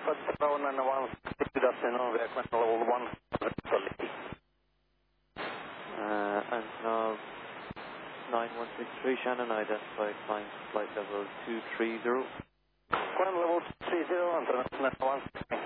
good afternoon, Vietnam level 1, quality. Antonov 9163, Shannon, identified flying flight level 230. Climb level 30, Antonov 163.